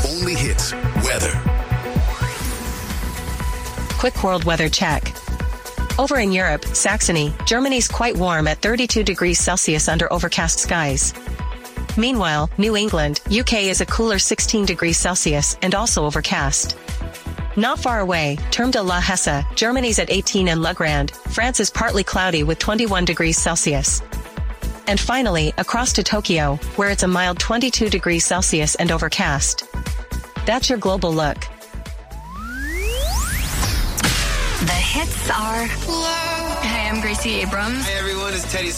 only hits weather. Quick world weather check. Over in Europe, Saxony, Germany's quite warm at 32 degrees Celsius under overcast skies. Meanwhile, New England, UK is a cooler 16 degrees Celsius and also overcast. Not far away, Terme de la Hesse, Germany's at 18 and Le Grand, France is partly cloudy with 21 degrees Celsius. And finally, across to Tokyo, where it's a mild 22 degrees Celsius and overcast. That's your global look. The hits are... Hey, I'm Gracie Abrams. Hey everyone, it's Teddy